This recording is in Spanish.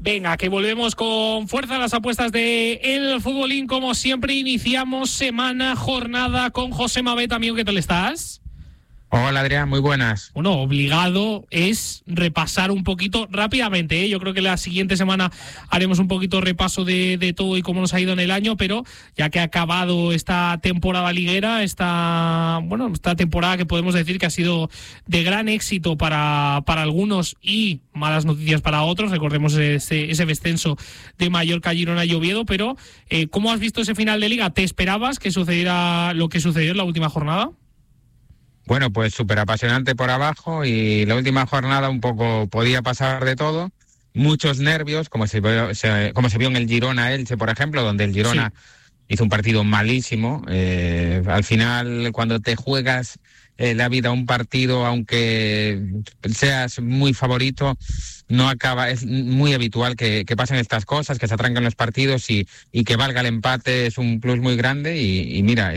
Venga, que volvemos con fuerza a las apuestas de El Futbolín. Como siempre, iniciamos semana, jornada con José Mabet. Amigo, ¿qué tal estás? Hola Adrián, muy buenas. Bueno, obligado es repasar un poquito rápidamente, ¿eh? Yo creo que la siguiente semana haremos un poquito repaso de todo y cómo nos ha ido en el año, pero ya que ha acabado esta temporada liguera, esta temporada que podemos decir que ha sido de gran éxito para algunos y malas noticias para otros. Recordemos ese descenso de Mallorca, Girona y Oviedo, pero ¿cómo has visto ese final de liga? ¿Te esperabas que sucediera lo que sucedió en la última jornada? Bueno, pues súper apasionante por abajo y la última jornada un poco podía pasar de todo. Muchos nervios, como se vio en el Girona-Elche, por ejemplo, donde el Girona hizo un partido malísimo. Al final, cuando te juegas la vida a un partido, aunque seas muy favorito, no acaba. Es muy habitual que pasen estas cosas, que se atranquen los partidos y que valga el empate es un plus muy grande. Y mira,